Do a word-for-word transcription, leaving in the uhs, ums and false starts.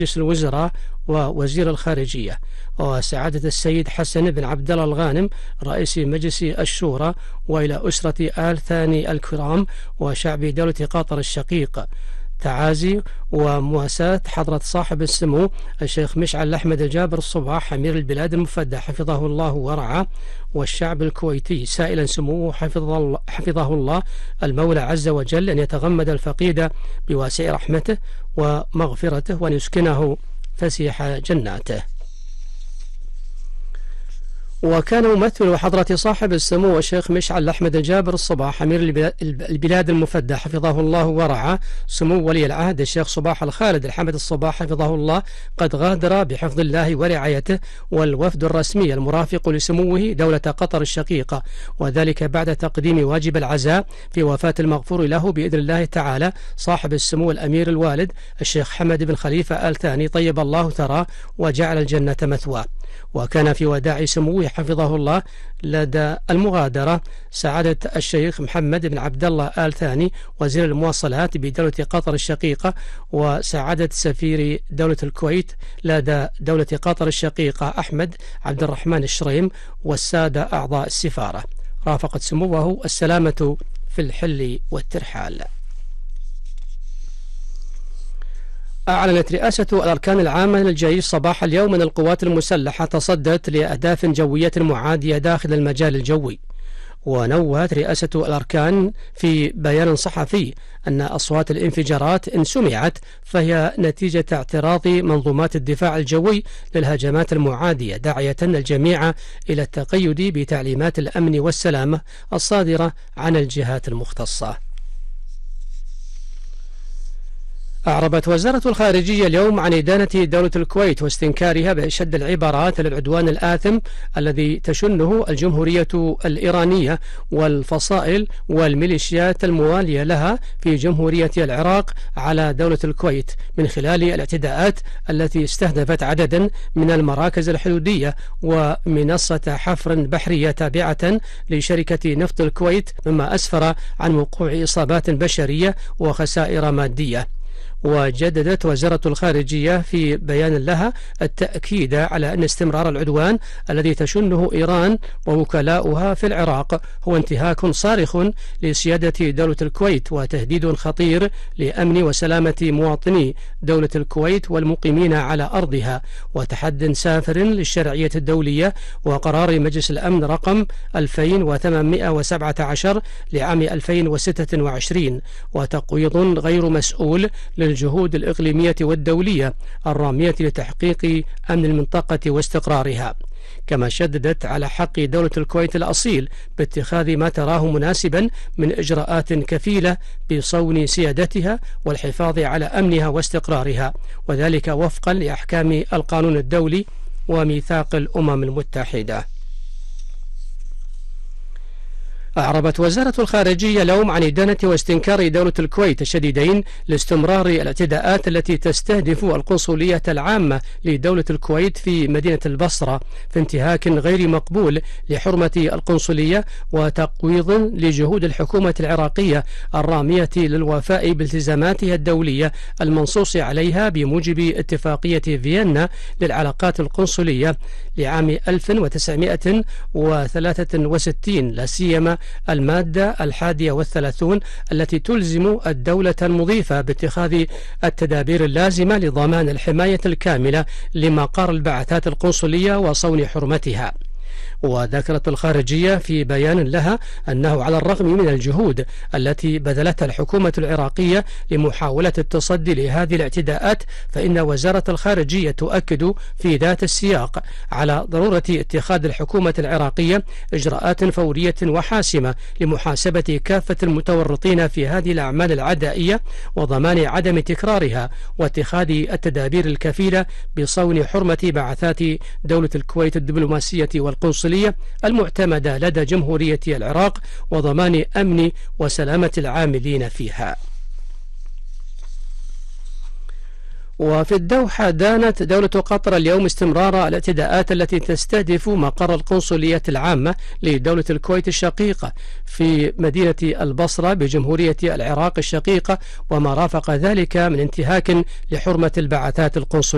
رئيس الوزراء ووزير الخارجية، وسعادة السيد حسن بن عبد الله الغانم رئيس مجلس الشورى، وإلى أسرة آل ثاني الكرام وشعب دولة قطر الشقيق تعازي ومواساة حضرة صاحب السمو الشيخ مشعل أحمد الجابر الصباح أمير البلاد المفدى حفظه الله ورعاه، والشعب الكويتي سائلا سموه حفظه الله, حفظه الله المولى عز وجل أن يتغمد الفقيد بواسع رحمته ومغفرته وأن يسكنه فسيح جناته. وكان ممثل حضرة صاحب السمو الشيخ مشعل أحمد الجابر الصباح أمير البلاد المفدى حفظه الله ورعاه سمو ولي العهد الشيخ صباح الخالد الحمد الصباح حفظه الله قد غادر بحفظ الله ورعايته والوفد الرسمي المرافق لسموه دولة قطر الشقيقة، وذلك بعد تقديم واجب العزاء في وفاة المغفور له بإذن الله تعالى صاحب السمو الأمير الوالد الشيخ حمد بن خليفة آل ثاني طيب الله ثراه وجعل الجنة مثواه. وكان في وداع سموه حفظه الله لدى المغادرة سعادة الشيخ محمد بن عبد الله آل ثاني وزير المواصلات بدولة قطر الشقيقة، وسعادة سفير دولة الكويت لدى دولة قطر الشقيقة أحمد عبد الرحمن الشريم والسادة أعضاء السفارة. رافقت سموه السلامة في الحل والترحال. أعلنت رئاسة الأركان العامة للجيش صباح اليوم أن القوات المسلحة تصدت لأهداف جوية معادية داخل المجال الجوي. ونوهت رئاسة الأركان في بيان صحفي أن أصوات الانفجارات إن سمعت فهي نتيجة اعتراض منظومات الدفاع الجوي للهجمات المعادية، داعية الجميع إلى التقيد بتعليمات الأمن والسلامة الصادرة عن الجهات المختصة. أعربت وزارة الخارجية اليوم عن إدانة دولة الكويت واستنكارها بأشد العبارات للعدوان الآثم الذي تشنه الجمهورية الإيرانية والفصائل والميليشيات الموالية لها في جمهورية العراق على دولة الكويت من خلال الاعتداءات التي استهدفت عددا من المراكز الحدودية ومنصة حفر بحرية تابعة لشركة نفط الكويت، مما أسفر عن وقوع إصابات بشرية وخسائر مادية. وجددت وزارة الخارجية في بيان لها التأكيد على أن استمرار العدوان الذي تشنه إيران ووكلاؤها في العراق هو انتهاك صارخ لسيادة دولة الكويت وتهديد خطير لأمن وسلامة مواطني دولة الكويت والمقيمين على أرضها، وتحد سافر للشرعية الدولية وقرار مجلس الأمن رقم ألفين وثمانمائة وسبعة عشر لعام ألفين وستة وعشرين، وتقويض غير مسؤول للجهود الإقليمية والدولية الرامية لتحقيق أمن المنطقة واستقرارها. كما شددت على حق دولة الكويت الأصيل باتخاذ ما تراه مناسبا من إجراءات كفيلة بصون سيادتها والحفاظ على أمنها واستقرارها، وذلك وفقا لأحكام القانون الدولي وميثاق الأمم المتحدة. أعربت وزارة الخارجية اليوم عن إدانة واستنكار دولة الكويت الشديدين لاستمرار الاعتداءات التي تستهدف القنصلية العامة لدولة الكويت في مدينة البصرة في انتهاك غير مقبول لحرمة القنصلية وتقويض لجهود الحكومة العراقية الرامية للوفاء بالتزاماتها الدولية المنصوص عليها بموجب اتفاقية فيينا للعلاقات القنصلية لعام ألف وتسعمائة وثلاثة وستين، لا سيما المادة الحادية والثلاثون التي تلزم الدولة المضيفة باتخاذ التدابير اللازمة لضمان الحماية الكاملة لمقر البعثات القنصلية وصون حرمتها. وذكرت الخارجية في بيان لها أنه على الرغم من الجهود التي بذلتها الحكومة العراقية لمحاولة التصدي لهذه الاعتداءات، فإن وزارة الخارجية تؤكد في ذات السياق على ضرورة اتخاذ الحكومة العراقية إجراءات فورية وحاسمة لمحاسبة كافة المتورطين في هذه الأعمال العدائية وضمان عدم تكرارها، واتخاذ التدابير الكفيلة بصون حرمة بعثات دولة الكويت الدبلوماسية والقنصلية المعتمدة لدى جمهورية العراق وضمان أمن وسلامة العاملين فيها. وفي الدوحة دانت دولة قطر اليوم استمرار الاعتداءات التي تستهدف مقر القنصلية العامة لدولة الكويت الشقيقة في مدينة البصرة بجمهورية العراق الشقيقة وما رافق ذلك من انتهاك لحرمة البعثات القنصلية.